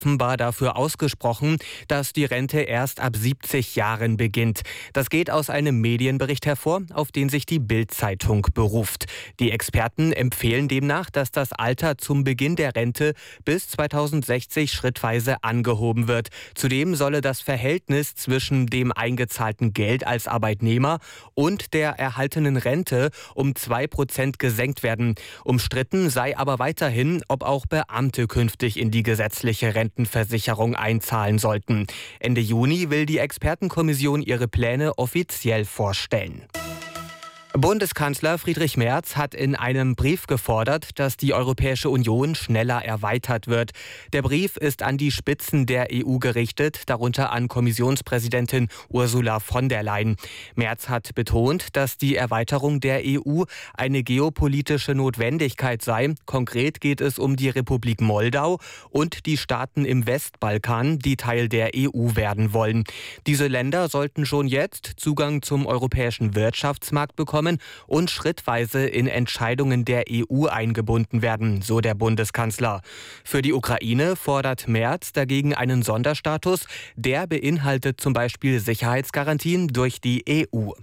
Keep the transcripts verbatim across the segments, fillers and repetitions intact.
offenbar dafür ausgesprochen, dass die Rente erst ab siebzig Jahren beginnt. Das geht aus einem Medienbericht hervor, auf den sich die Bild-Zeitung beruft. Die Experten empfehlen demnach, dass das Alter zum Beginn der Rente bis zweitausendsechzig schrittweise angehoben wird. Zudem solle das Verhältnis zwischen dem eingezahlten Geld als Arbeitnehmer und der erhaltenen Rente um zwei Prozent gesenkt werden. Umstritten sei aber weiterhin, ob auch Beamte künftig in die gesetzliche Rentenversicherung einzahlen sollten. Ende Juni will die Expertenkommission ihre Pläne offiziell vorstellen. Bundeskanzler Friedrich Merz hat in einem Brief gefordert, dass die Europäische Union schneller erweitert wird. Der Brief ist an die Spitzen der E U gerichtet, darunter an Kommissionspräsidentin Ursula von der Leyen. Merz hat betont, dass die Erweiterung der E U eine geopolitische Notwendigkeit sei. Konkret geht es um die Republik Moldau und die Staaten im Westbalkan, die Teil der E U werden wollen. Diese Länder sollten schon jetzt Zugang zum europäischen Wirtschaftsmarkt bekommen und schrittweise in Entscheidungen der E U eingebunden werden, so der Bundeskanzler. Für die Ukraine fordert Merz dagegen einen Sonderstatus, der beinhaltet zum Beispiel Sicherheitsgarantien durch die E U.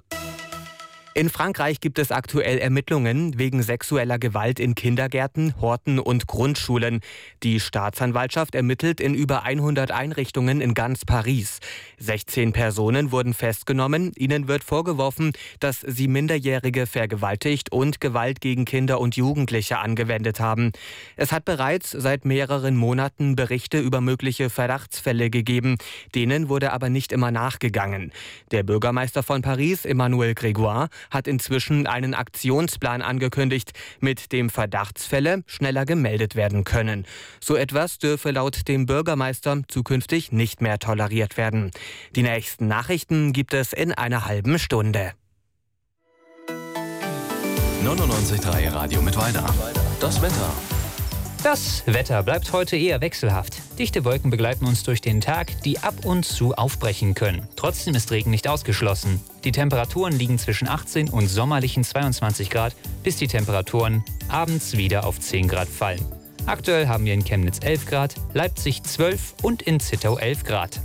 In Frankreich gibt es aktuell Ermittlungen wegen sexueller Gewalt in Kindergärten, Horten und Grundschulen. Die Staatsanwaltschaft ermittelt in über hundert Einrichtungen in ganz Paris. sechzehn Personen wurden festgenommen. Ihnen wird vorgeworfen, dass sie Minderjährige vergewaltigt und Gewalt gegen Kinder und Jugendliche angewendet haben. Es hat bereits seit mehreren Monaten Berichte über mögliche Verdachtsfälle gegeben. Denen wurde aber nicht immer nachgegangen. Der Bürgermeister von Paris, Emmanuel Grégoire, hat inzwischen einen Aktionsplan angekündigt, mit dem Verdachtsfälle schneller gemeldet werden können. So etwas dürfe laut dem Bürgermeister zukünftig nicht mehr toleriert werden. Die nächsten Nachrichten gibt es in einer halben Stunde. neunundneunzig Komma drei Radio Mittweida. Das Wetter. Das Wetter bleibt heute eher wechselhaft. Dichte Wolken begleiten uns durch den Tag, die ab und zu aufbrechen können. Trotzdem ist Regen nicht ausgeschlossen. Die Temperaturen liegen zwischen achtzehn und sommerlichen zweiundzwanzig Grad, bis die Temperaturen abends wieder auf zehn Grad fallen. Aktuell haben wir in Chemnitz elf Grad, Leipzig zwölf und in Zittau elf Grad.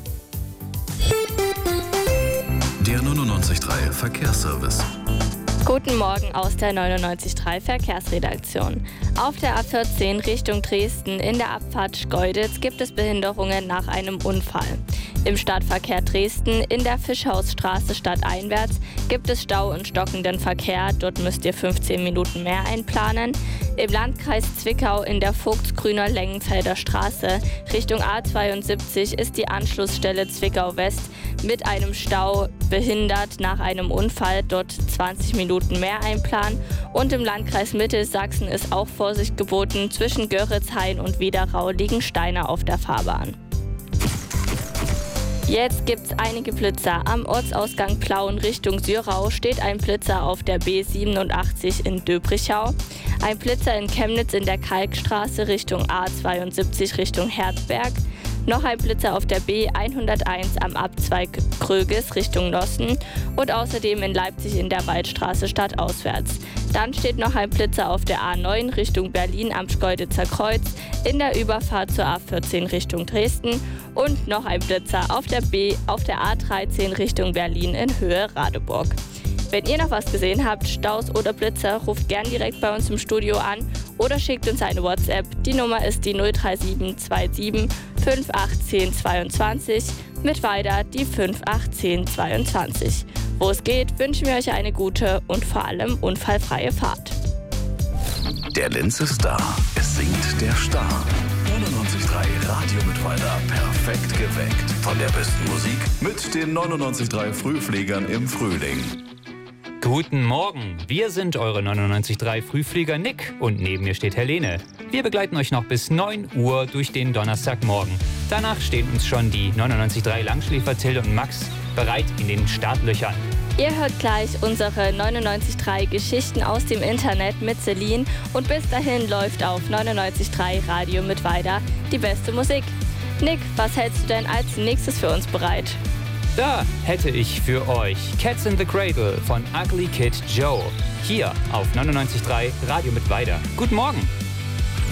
Der neunundneunzig Komma drei Verkehrsservice. Guten Morgen aus der neunundneunzig Komma drei Verkehrsredaktion. Auf der A vierzehn Richtung Dresden in der Abfahrt Schkeuditz gibt es Behinderungen nach einem Unfall. Im Stadtverkehr Dresden in der Fischhausstraße stadteinwärts gibt es Stau und stockenden Verkehr. Dort müsst ihr fünfzehn Minuten mehr einplanen. Im Landkreis Zwickau in der Vogtsgrüner Lengenfelder Straße Richtung A zweiundsiebzig ist die Anschlussstelle Zwickau West mit einem Stau behindert nach einem Unfall. Dort zwanzig Minuten mehr einplanen. Und im Landkreis Mittelsachsen ist auch Vorsicht geboten. Zwischen Görritzhain und Wiederau liegen Steine auf der Fahrbahn. Jetzt gibt's einige Blitzer. Am Ortsausgang Plauen Richtung Syrau steht ein Blitzer auf der B siebenundachtzig in Döbrichau. Ein Blitzer in Chemnitz in der Kalkstraße Richtung A zweiundsiebzig Richtung Herzberg. Noch ein Blitzer auf der B hunderteins am Abzweig Kröges Richtung Nossen und außerdem in Leipzig in der Waldstraße stadtauswärts. Dann steht noch ein Blitzer auf der A neun Richtung Berlin am Schkeuditzer Kreuz, in der Überfahrt zur A vierzehn Richtung Dresden und noch ein Blitzer auf der B auf der A dreizehn Richtung Berlin in Höhe Radeburg. Wenn ihr noch was gesehen habt, Staus oder Blitzer, ruft gern direkt bei uns im Studio an oder schickt uns eine WhatsApp. Die Nummer ist die null drei sieben zwei sieben fünf acht eins null zwei zwei mit weiter die fünf acht eins null zwei zwei. Wo es geht, wünschen wir euch eine gute und vor allem unfallfreie Fahrt. Der Linz ist da. Es singt der Star. neunundneunzig Komma drei Radio Mittweida. Perfekt geweckt. Von der besten Musik mit den neunundneunzig Komma drei Frühfliegern im Frühling. Guten Morgen, wir sind eure neunundneunzig Komma drei Frühflieger Nick und neben mir steht Helene. Wir begleiten euch noch bis neun Uhr durch den Donnerstagmorgen. Danach stehen uns schon die neunundneunzig Komma drei Langschläfer Till und Max bereit in den Startlöchern. Ihr hört gleich unsere neunundneunzig Komma drei Geschichten aus dem Internet mit Celine und bis dahin läuft auf neunundneunzig Komma drei Radio Mittweida die beste Musik. Nick, was hältst du denn als nächstes für uns bereit? Da hätte ich für euch Cats in the Cradle von Ugly Kid Joe. Hier auf neunundneunzig Komma drei Radio Mittweida. Guten Morgen!